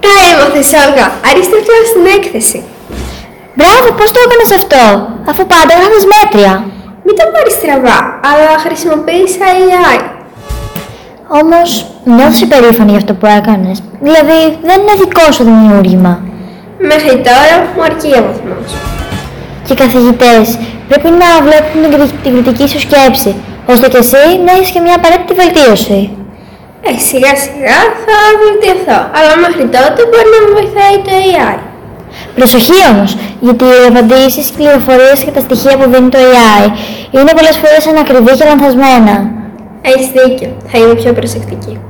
Τα έμαθες, Όλγα. Αρίστευκα στην έκθεση. Μπράβο, πώς το έκανες αυτό, αφού πάντα γράφεις μέτρια. Μην το πάρεις στραβά, αλλά χρησιμοποίησα AI. Όμως, νιώθεις υπερήφανη για αυτό που έκανες. Δηλαδή, δεν είναι δικό σου δημιούργημα. Μέχρι τώρα μου αρκεί ο βαθμός. Και οι καθηγητές πρέπει να βλέπουν την κριτική σου σκέψη, ώστε και εσύ να έχεις και μια απαραίτητη βελτίωση. Σιγά σιγά θα βελτιωθώ, αλλά μέχρι τότε μπορεί να με βοηθάει το AI. Προσοχή όμως, γιατί οι απαντήσεις, οι πληροφορίες και τα στοιχεία που δίνει το AI είναι πολλές φορές ανακριβή και λανθασμένα. Έχεις δίκιο, θα είμαι πιο προσεκτική.